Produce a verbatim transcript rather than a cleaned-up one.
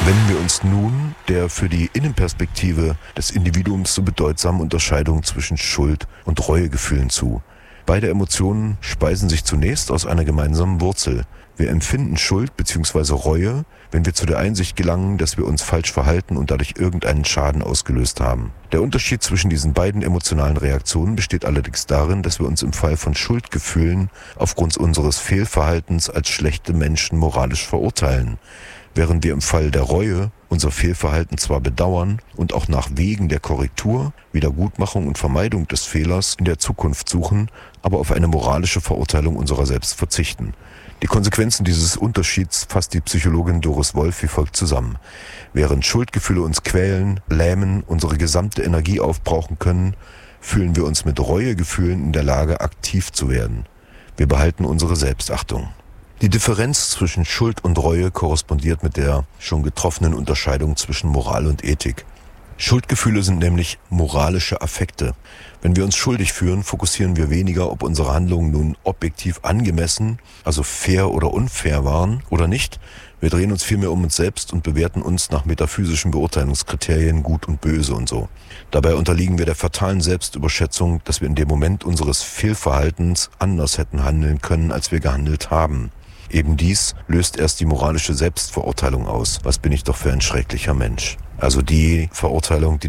Wenden wir uns nun der für die Innenperspektive des Individuums so bedeutsamen Unterscheidung zwischen Schuld- und Reuegefühlen zu. Beide Emotionen speisen sich zunächst aus einer gemeinsamen Wurzel. Wir empfinden Schuld bzw. Reue, wenn wir zu der Einsicht gelangen, dass wir uns falsch verhalten und dadurch irgendeinen Schaden ausgelöst haben. Der Unterschied zwischen diesen beiden emotionalen Reaktionen besteht allerdings darin, dass wir uns im Fall von Schuldgefühlen aufgrund unseres Fehlverhaltens als schlechte Menschen moralisch verurteilen, während wir im Fall der Reue unser Fehlverhalten zwar bedauern und auch nach Wegen der Korrektur, Wiedergutmachung und Vermeidung des Fehlers in der Zukunft suchen, aber auf eine moralische Verurteilung unserer selbst verzichten. Die Konsequenzen dieses Unterschieds fasst die Psychologin Doris Wolf wie folgt zusammen. Während Schuldgefühle uns quälen, lähmen, unsere gesamte Energie aufbrauchen können, fühlen wir uns mit Reuegefühlen in der Lage, aktiv zu werden. Wir behalten unsere Selbstachtung. Die Differenz zwischen Schuld und Reue korrespondiert mit der schon getroffenen Unterscheidung zwischen Moral und Ethik. Schuldgefühle sind nämlich moralische Affekte. Wenn wir uns schuldig fühlen, fokussieren wir weniger, ob unsere Handlungen nun objektiv angemessen, also fair oder unfair waren oder nicht. Wir drehen uns vielmehr um uns selbst und bewerten uns nach metaphysischen Beurteilungskriterien gut und böse und so. Dabei unterliegen wir der fatalen Selbstüberschätzung, dass wir in dem Moment unseres Fehlverhaltens anders hätten handeln können, als wir gehandelt haben. Eben dies löst erst die moralische Selbstverurteilung aus. Was bin ich doch für ein schrecklicher Mensch? Also die Verurteilung, die